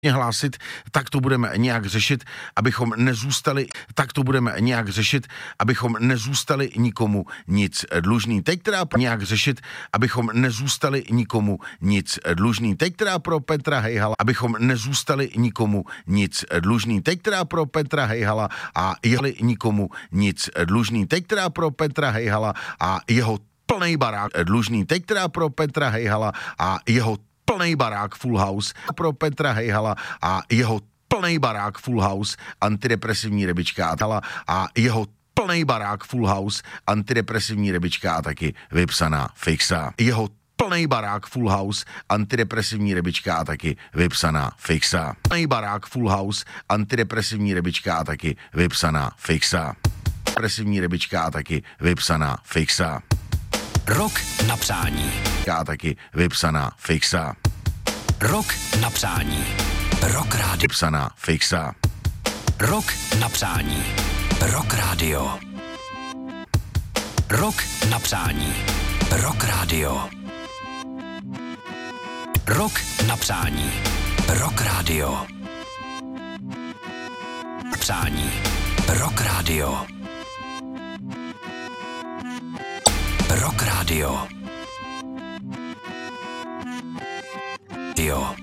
hlásit, tak to budeme nějak řešit, abychom nezůstali nikomu nic dlužný. Teď teda nějak řešit, abychom nezůstali nikomu nic dlužný. Teď teda pro Petra Hejhala, abychom nezůstali nikomu nic dlužný. Teď teda pro Petra Hejhala a jeli nikomu nic dlužný. Teď teda pro Petra Hejhala a jeho plnej barák dlužný. Teď teda pro Petra Hejhala a jeho plnej barák Full House, pro Petra Hejhala a jeho plnej barák Full House, antidepresivní rybička a jeho plnej barák Full House, antidepresivní rybička a taky vypsaná fixa. Jeho plnej barák Full House, antidepresivní rybička a taky vypsaná fixa. Plnej barák Full House, antidepresivní rybička a taky vypsaná fixa. Depresivní rybička a taky vypsaná fixa. Rok na přání. A taky vypsaná fixa. Rok na přání. Rock Radio. Vypsaná fixa. Rok na přání. Rock Radio. Rok na přání. Rock Radio. Rok na přání. Rock Radio. Přání. Rock Radio. Rock Radio. Jo.